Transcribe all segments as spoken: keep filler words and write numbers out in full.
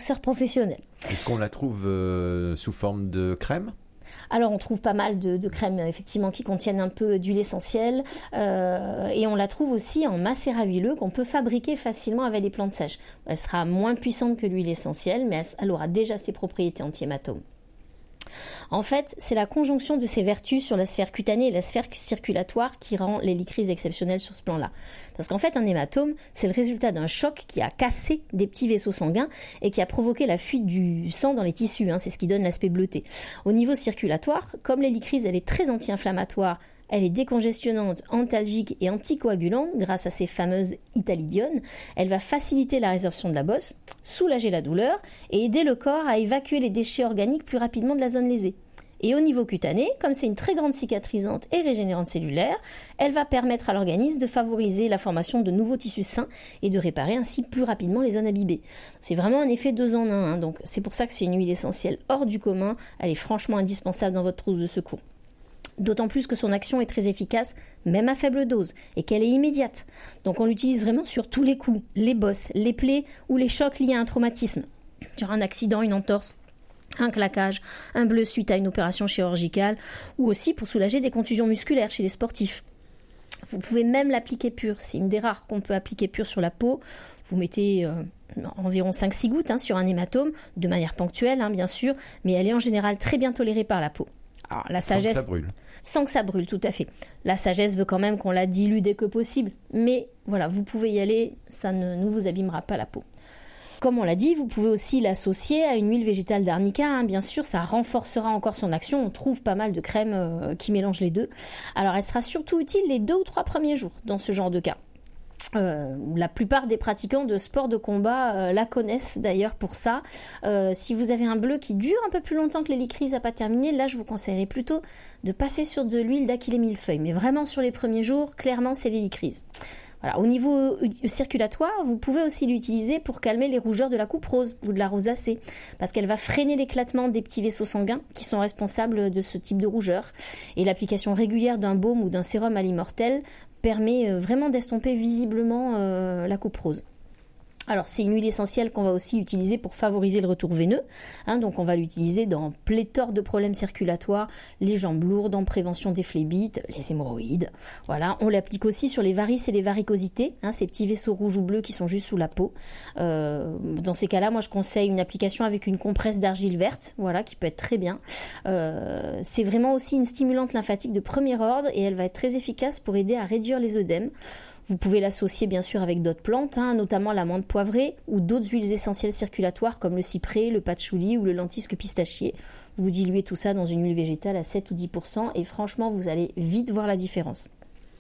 masseur professionnel. Est-ce qu'on la trouve euh, sous forme de crème ? Alors, on trouve pas mal de, de crèmes, effectivement, qui contiennent un peu d'huile essentielle. Euh, et on la trouve aussi en macérat huileux qu'on peut fabriquer facilement avec des plantes sèches. Elle sera moins puissante que l'huile essentielle, mais elle, elle aura déjà ses propriétés anti-hématomes. En fait, c'est la conjonction de ces vertus sur la sphère cutanée et la sphère circulatoire qui rend l'hélicryse exceptionnelle sur ce plan-là. Parce qu'en fait, un hématome, c'est le résultat d'un choc qui a cassé des petits vaisseaux sanguins et qui a provoqué la fuite du sang dans les tissus. Hein, c'est ce qui donne l'aspect bleuté. Au niveau circulatoire, comme l'hélicryse, elle est très anti-inflammatoire, elle est décongestionnante, antalgique et anticoagulante grâce à ces fameuses italidiones. Elle va faciliter la résorption de la bosse, soulager la douleur et aider le corps à évacuer les déchets organiques plus rapidement de la zone lésée. Et au niveau cutané, comme c'est une très grande cicatrisante et régénérante cellulaire, elle va permettre à l'organisme de favoriser la formation de nouveaux tissus sains et de réparer ainsi plus rapidement les zones abîmées. C'est vraiment un effet deux en un, hein, donc c'est pour ça que c'est une huile essentielle hors du commun. Elle est franchement indispensable dans votre trousse de secours. D'autant plus que son action est très efficace, même à faible dose, et qu'elle est immédiate. Donc on l'utilise vraiment sur tous les coups, les bosses, les plaies ou les chocs liés à un traumatisme. Sur un accident, une entorse, un claquage, un bleu suite à une opération chirurgicale, ou aussi pour soulager des contusions musculaires chez les sportifs. Vous pouvez même l'appliquer pure, c'est une des rares qu'on peut appliquer pure sur la peau. Vous mettez euh, environ cinq six gouttes hein, sur un hématome, de manière ponctuelle hein, bien sûr, mais elle est en général très bien tolérée par la peau. Alors, la sagesse, sans que ça brûle. Sans que ça brûle, tout à fait. La sagesse veut quand même qu'on la dilue dès que possible. Mais voilà, vous pouvez y aller, ça ne, ne vous abîmera pas la peau. Comme on l'a dit, vous pouvez aussi l'associer à une huile végétale d'arnica. Hein. Bien sûr, ça renforcera encore son action. On trouve pas mal de crèmes euh, qui mélangent les deux. Alors, elle sera surtout utile les deux ou trois premiers jours dans ce genre de cas. Euh, la plupart des pratiquants de sport de combat euh, la connaissent d'ailleurs pour ça. Euh, si vous avez un bleu qui dure un peu plus longtemps que l'hélicryse n'a pas terminé, là je vous conseillerais plutôt de passer sur de l'huile d'Achillée millefeuille. Mais vraiment sur les premiers jours, clairement c'est l'hélicryse. Voilà. Au niveau circulatoire, vous pouvez aussi l'utiliser pour calmer les rougeurs de la coupe rose ou de la rosacée, parce qu'elle va freiner l'éclatement des petits vaisseaux sanguins qui sont responsables de ce type de rougeur. Et l'application régulière d'un baume ou d'un sérum à l'immortel permet vraiment d'estomper visiblement euh, la coupe rose. Alors c'est une huile essentielle qu'on va aussi utiliser pour favoriser le retour veineux, hein, donc on va l'utiliser dans pléthore de problèmes circulatoires, les jambes lourdes, en prévention des phlébites, les hémorroïdes. Voilà, on l'applique aussi sur les varices et les varicosités, hein, ces petits vaisseaux rouges ou bleus qui sont juste sous la peau. Euh, dans ces cas-là, moi je conseille une application avec une compresse d'argile verte, voilà, qui peut être très bien. Euh, c'est vraiment aussi une stimulante lymphatique de premier ordre et elle va être très efficace pour aider à réduire les œdèmes. Vous pouvez l'associer bien sûr avec d'autres plantes, hein, notamment la menthe poivrée ou d'autres huiles essentielles circulatoires comme le cyprès, le patchouli ou le lentisque pistachier. Vous diluez tout ça dans une huile végétale à sept ou dix pour cent et franchement vous allez vite voir la différence.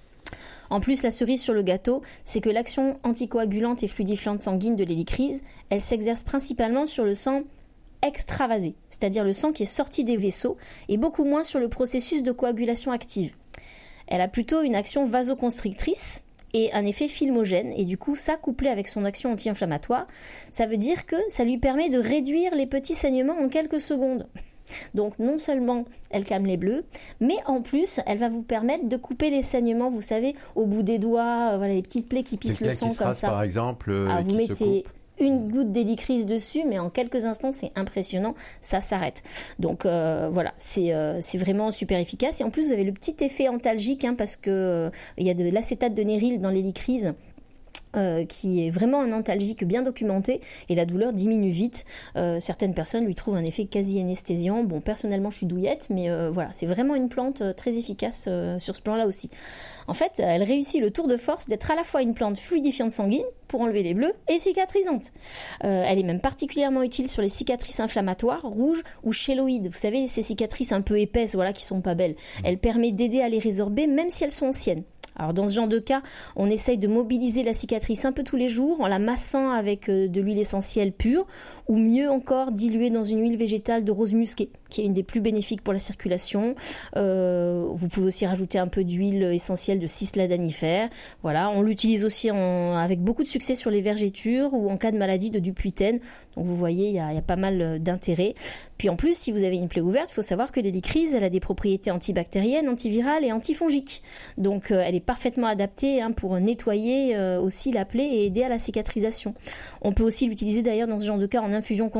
En plus, la cerise sur le gâteau, c'est que l'action anticoagulante et fluidifiante sanguine de l'hélicryse, elle s'exerce principalement sur le sang extravasé, c'est-à-dire le sang qui est sorti des vaisseaux et beaucoup moins sur le processus de coagulation active. Elle a plutôt une action vasoconstrictrice et un effet filmogène, et du coup ça couplé avec son action anti-inflammatoire, ça veut dire que ça lui permet de réduire les petits saignements en quelques secondes. Donc non seulement elle calme les bleus, mais en plus elle va vous permettre de couper les saignements, vous savez, au bout des doigts, euh, voilà les petites plaies qui pissent le sang qui se comme rase, ça. Par exemple, euh, ah, vous qui mettez se coupe. une goutte d'hélicryse dessus, mais en quelques instants, c'est impressionnant, ça s'arrête. Donc euh, voilà, c'est, euh, c'est vraiment super efficace. Et en plus, vous avez le petit effet antalgique, hein, parce que euh, il y a de l'acétate de néryle dans l'hélicryse. Euh, qui est vraiment un antalgique bien documenté et la douleur diminue vite. Euh, certaines personnes lui trouvent un effet quasi anesthésiant. Bon, personnellement, je suis douillette, mais euh, voilà, c'est vraiment une plante euh, très efficace euh, sur ce plan-là aussi. En fait, elle réussit le tour de force d'être à la fois une plante fluidifiante sanguine pour enlever les bleus et cicatrisante. Euh, elle est même particulièrement utile sur les cicatrices inflammatoires, rouges ou chéloïdes. Vous savez, ces cicatrices un peu épaisses, voilà, qui sont pas belles. Elle permet d'aider à les résorber même si elles sont anciennes. Alors dans ce genre de cas, on essaye de mobiliser la cicatrice un peu tous les jours en la massant avec de l'huile essentielle pure ou mieux encore diluée dans une huile végétale de rose musquée qui est une des plus bénéfiques pour la circulation. Euh, vous pouvez aussi rajouter un peu d'huile essentielle de cisladanifère. Voilà, on l'utilise aussi en, avec beaucoup de succès sur les vergetures ou en cas de maladie de Dupuytren. Donc vous voyez, il y a, il y a pas mal d'intérêt. Puis en plus, si vous avez une plaie ouverte, il faut savoir que l'hélicryse, elle a des propriétés antibactériennes, antivirales et antifongiques. Donc euh, elle est parfaitement adaptée hein, pour nettoyer euh, aussi la plaie et aider à la cicatrisation. On peut aussi l'utiliser d'ailleurs dans ce genre de cas en infusion